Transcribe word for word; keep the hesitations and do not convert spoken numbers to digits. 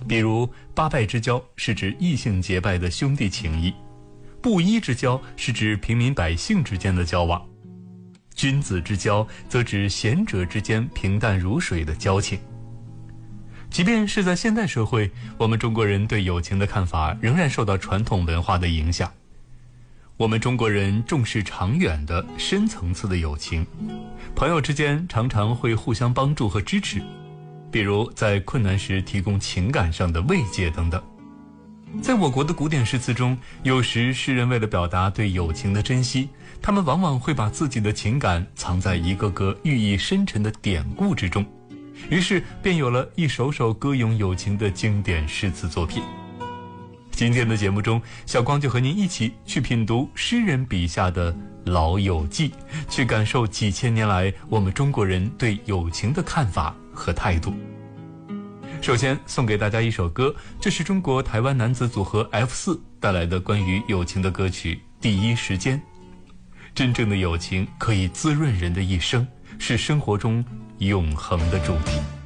比如八拜之交是指异性结拜的兄弟情谊，布衣之交是指平民百姓之间的交往，君子之交则指贤者之间平淡如水的交情。即便是在现代社会，我们中国人对友情的看法仍然受到传统文化的影响。我们中国人重视长远的深层次的友情，朋友之间常常会互相帮助和支持，比如在困难时提供情感上的慰藉等等。在我国的古典诗词中，有时诗人为了表达对友情的珍惜，他们往往会把自己的情感藏在一个个寓意深沉的典故之中，于是便有了一首首歌咏友情的经典诗词作品。今天的节目中，小光就和您一起去品读诗人笔下的老友记，去感受几千年来我们中国人对友情的看法和态度。首先送给大家一首歌，这是中国台湾男子组合 F 四 带来的关于友情的歌曲《第一时间》。真正的友情可以滋润人的一生，是生活中永恒的主题。